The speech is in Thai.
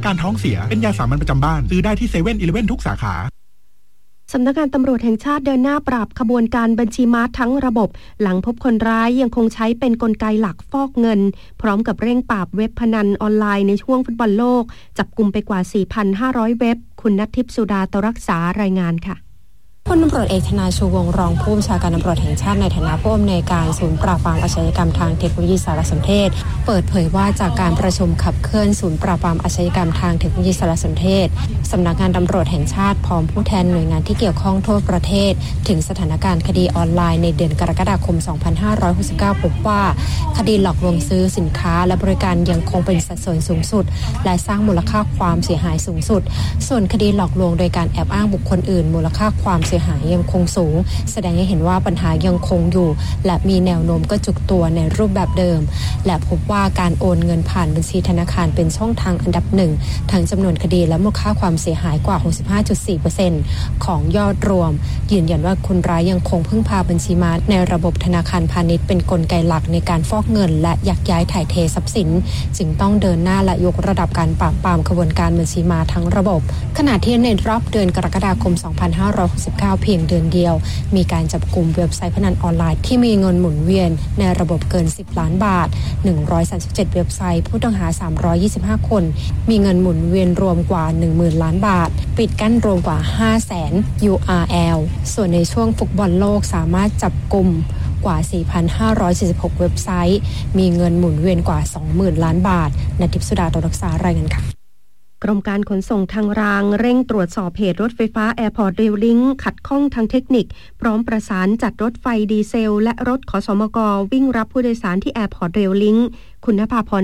การท้องเสียเป็นยาสามัญประจำบ้านซื้อได้ที่ 7-Eleven ทุกสาขาสำนักงานตำรวจแห่งชาติเดินหน้าปราบขบวนการบัญชีม้าทั้งระบบหลังพบคนร้ายยังคงใช้เป็นกลไกหลักฟอกเงินพร้อมกับเร่งปราบเว็บพนันออนไลน์ในช่วงฟุตบอลโลกจับกุมไปกว่า 4,500 เว็บคุณณัฐทิพย์สุดาตรักษารายงานค่ะพลตำรวจเอกธนาชูวงศ์รองผู้บัญชาการตำรวจแห่งชาติในฐานะผู้อำนวยการศูนย์ปราบปรามอาชญากรรมทางเทคโนโลยีสารสนเทศเปิดเผยว่าจากการประชุมขับเคลื่อนศูนย์ปราบปรามอาชญากรรมทางเทคโนโลยีสารสนเทศสำนักงานตำรวจแห่งชาติพร้อมผู้แทนหน่วยงานที่เกี่ยวข้องทั่วประเทศถึงสถานการณ์คดีออนไลน์ในเดือนกรกฎาคม 2569 พบว่าคดีหลอกลวงซื้อสินค้าและบริการยังคงเป็นสัดส่วนสูงสุดและสร้างมูลค่าความเสียหายสูงสุดส่วนคดีหลอกลวงโดยการแอบอ้างบุคคลอื่นมูลค่าความเสียหายยังคงสูงแสดงให้เห็นว่าปัญหายังคงอยู่และมีแนวโน้มกระจุกตัวในรูปแบบเดิมและพบว่าการโอนเงินผ่านบัญชีธนาคารเป็นช่องทางอันดับหนึ่งทั้งจำนวนคดีและมูลค่าความเสียหายกว่า 65.4% ของยอดรวมยืนยันว่าคนร้ายยังคงพึ่งพาบัญชีม้าในระบบธนาคารพาณิชย์เป็นกลไกหลักในการฟอกเงินและยักย้ายถ่ายเททรัพย์สินจึงต้องเดินหน้าและยกระดับการปราบปรามขบวนการบัญชีม้าทั้งระบบขณะที่ในรอบเดือนกรกฎาคม 2569 เพียงเดือนเดียวมีการจับกุมเว็บไซต์พนันออนไลน์ที่มีเงินหมุนเวียนในระบบเกิน10ล้านบาท137เว็บไซต์ผู้ต้องหา325คนมีเงินหมุนเวียนรวมกว่า 10,000 ล้านบาทปิดกั้นรวมกว่า 500,000 URL ส่วนในช่วงฟุตบอลโลกสามารถจับกุมกว่า 4,546 เว็บไซต์มีเงินหมุนเวียนกว่า 20,000 ล้านบาทณทิพย์สุดาตรักษารายงานค่ะกรมการขนส่งทางรางเร่งตรวจสอบเหตุรถไฟฟ้า Airport Rail Link ขัดข้องทางเทคนิคพร้อมประสานจัดรถไฟดีเซลและรถขสมกวิ่งรับผู้โดยสารที่ Airport Rail Link คุณณภาพร